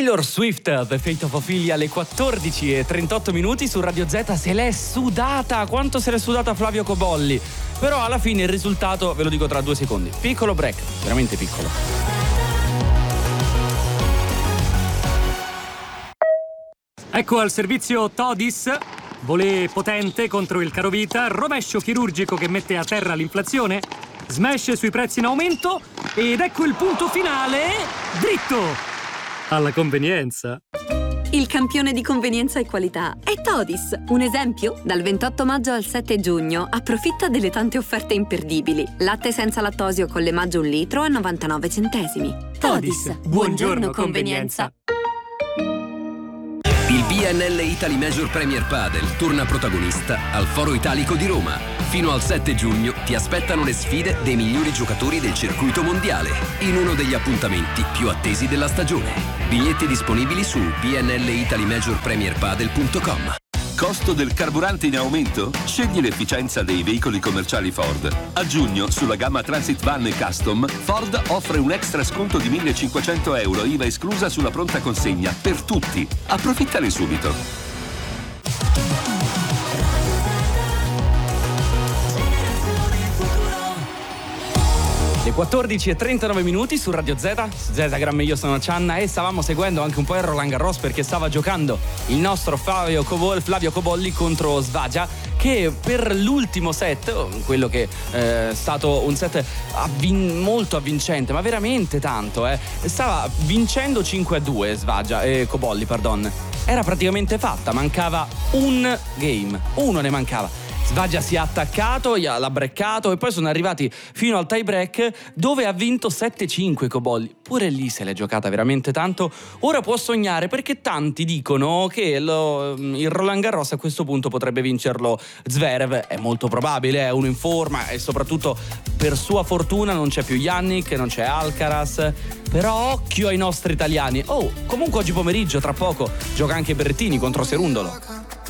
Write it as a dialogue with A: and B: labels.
A: Taylor Swift, The Fate of Ophelia, alle 14:38 su Radio Z. Se l'è sudata, quanto se l'è sudata Flavio Cobolli. Però alla fine il risultato ve lo dico tra 2 secondi. Piccolo break, veramente piccolo.
B: Ecco al servizio Todis. Volé potente contro il carovita, rovescio chirurgico che mette a terra l'inflazione, smash sui prezzi in aumento ed ecco il punto finale, dritto alla convenienza.
C: Il campione di convenienza e qualità è Todis. Un esempio? Dal 28 maggio al 7 giugno approfitta delle tante offerte imperdibili. Latte senza lattosio con l'emaggio 1 litro a 99 centesimi. Todis, buongiorno convenienza.
D: Il BNL Italy Major Premier Padel torna protagonista al Foro Italico di Roma. Fino al 7 giugno ti aspettano le sfide dei migliori giocatori del circuito mondiale in uno degli appuntamenti più attesi della stagione. Biglietti disponibili su bnlitalymajorpremierpadel.com.
E: Costo del carburante in aumento? Scegli l'efficienza dei veicoli commerciali Ford. A giugno, sulla gamma Transit Van e Custom, Ford offre un extra sconto di €1.500, IVA esclusa sulla pronta consegna, per tutti. Approfittane subito.
A: Le 14:39 su Radio Z, Zetagram, io sono Cianna e stavamo seguendo anche un po' il Roland Garros perché stava giocando il nostro Flavio Cobolli contro Svaja, che per l'ultimo set, quello che è stato un set molto avvincente, ma veramente tanto, stava vincendo 5-2 Cobolli, era praticamente fatta, mancava un game, uno ne mancava. Svaja si è attaccato, l'ha breccato e poi sono arrivati fino al tie break dove ha vinto 7-5 Cobolli. Pure lì se l'è giocata veramente tanto. Ora può sognare perché tanti dicono che il Roland Garros a questo punto potrebbe vincerlo Zverev. È molto probabile, è uno in forma e soprattutto per sua fortuna non c'è più Jannik, non c'è Alcaraz. Però occhio ai nostri italiani. Comunque oggi pomeriggio tra poco gioca anche Berrettini contro Serundolo.